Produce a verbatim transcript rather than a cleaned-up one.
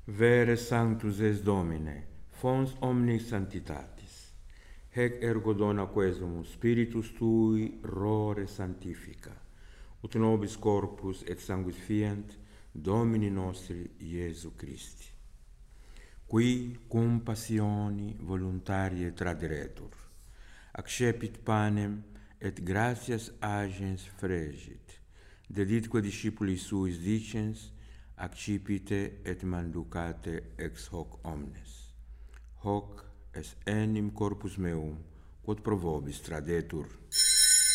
Vere sanctus es Domine, fons omnis sanctitatis. Hec ergo dona quesumus Spiritus Tui rore sanctifica, ut nobis corpus et sanguis fiant Domini nostri Iesu Christi, qui cum passioni voluntarie tradiretur, accepit panem et gratias agens fregit, deditque discipuli suis dicens, accipite et manducate ex hoc omnes. Hoc est enim corpus meum, quod pro vobis tradetur.